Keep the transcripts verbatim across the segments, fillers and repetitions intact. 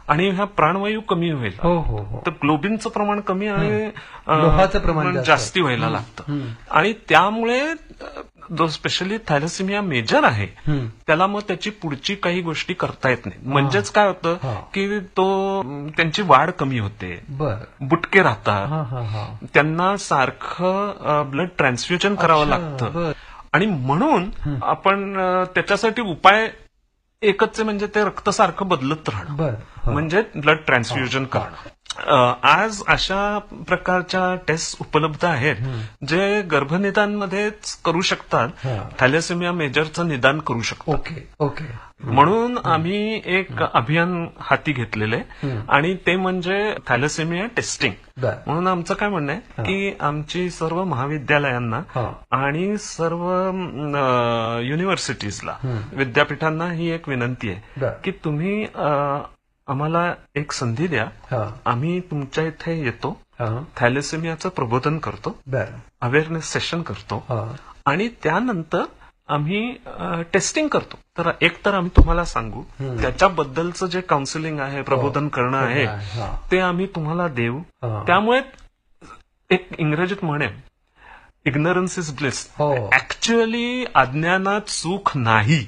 आणि हा प्राणवायू कमी होईल. हो हो हो. तर ग्लोबिनचं प्रमाण कमी आणि लोहाचं प्रमाण जास्ती व्हायला लागतं. आणि त्यामुळे जो स्पेशली थॅलेसिमिया मेजर आहे त्याला मग त्याची पुढची काही गोष्टी करता येत नाही. म्हणजेच काय होतं की तो त्यांची वाढ कमी होते, बुटके राहतात, त्यांना सारखं ब्लड ट्रान्सफ्युजन करावं लागतं. आणि म्हणून आपण त्याच्यासाठी उपाय एकच आहे, म्हणजे ते रक्त सारखं बदलत राहणं, म्हणजे ब्लड ट्रान्सफ्युजन करणं. आज अशा प्रकारच्या टेस्ट उपलब्ध आहेत जे गर्भनिदानमध्येच करू शकतात, थॅलेसेमिया मेजरचं निदान करू शकतात. Okay okay. म्हणून आम्ही एक अभियान हाती घेतलेलं आहे आणि ते म्हणजे थॅलेसेमिया टेस्टिंग. म्हणून आमचं काय म्हणणं आहे की आमची सर्व महाविद्यालयांना आणि सर्व युनिव्हर्सिटीजला, विद्यापीठांना ही एक विनंती आहे की तुम्ही आम्हाला एक संधी द्या, आम्ही तुमच्या इथे येतो, थॅलेसेमियाचं प्रबोधन करतो, अवेअरनेस सेशन करतो आणि त्यानंतर आम्ही टेस्टिंग करतो. तर एक तर आम्ही तुम्हाला सांगू, त्याच्याबद्दलचं जे काउन्सिलिंग आहे, प्रबोधन करणं आहे, ते आम्ही तुम्हाला देऊ. त्यामुळे एक इंग्रजीत म्हणेन, इग्नरन्स इज ब्लिस. ऍक्च्युअली अज्ञानात सुख नाही,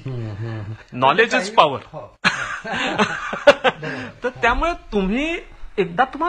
नॉलेज इज पॉवर. तर त्यामुळे तुम्ही एकदा तुम्हाला